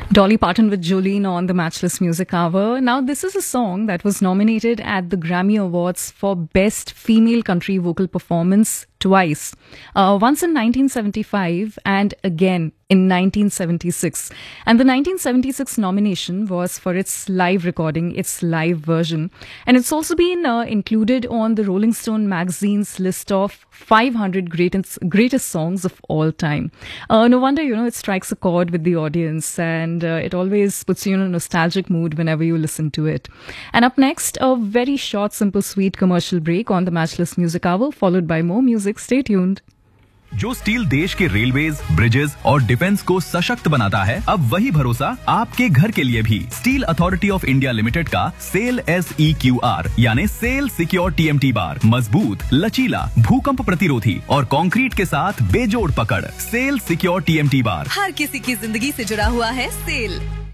Dolly Parton with Jolene on the Matchless Music Hour. Now, this is a song that was nominated at the Grammy Awards for Best Female Country Vocal Performance twice. Once in 1975 and again in 1976. And the 1976 nomination was for its live recording, its live version. And it's also been included on the Rolling Stone magazine's list of 500 greatest songs of all time. No wonder, it strikes a chord with the audience, and it always puts you in a nostalgic mood whenever you listen to it. And up next, a very short, simple, sweet commercial break on the Matchless Music Hour, followed by more music. Stay tuned. जो steel देश के railways, bridges और defence को सशक्त बनाता है, अब वही भरोसा आपके घर के लिए भी। Steel authority of India limited का सेल SEQR यानी सेल सिक्योर TMT बार मजबूत, लचीला, भूकंप प्रतिरोधी और कंक्रीट के साथ बेजोड़ पकड़। सेल सिक्योर TMT बार हर किसी की जिंदगी से जुड़ा हुआ है। सेल